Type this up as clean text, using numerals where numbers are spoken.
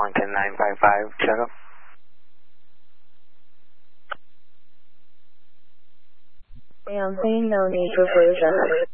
Wellington 955, check up. Dancing, no need for version.